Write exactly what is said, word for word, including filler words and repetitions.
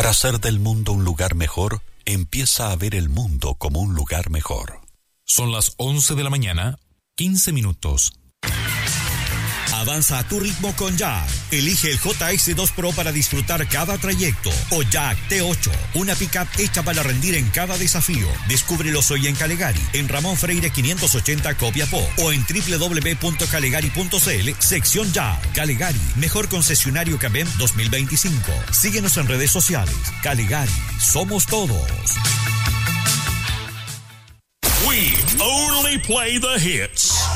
Para hacer del mundo un lugar mejor, empieza a ver el mundo como un lugar mejor. Son las once de la mañana, quince minutos. Avanza a tu ritmo con Jack. Elige el J S dos Pro para disfrutar cada trayecto. O Jack T ocho, una pickup hecha para rendir en cada desafío. Descúbrelos hoy en Calegari, en Ramón Freire quinientos ochenta Copiapó, o en doble u doble u doble u punto calegari punto c l, sección Jack. Calegari, mejor concesionario que A B E M dos mil veinticinco. Síguenos en redes sociales. Calegari, somos todos. We only play the hits.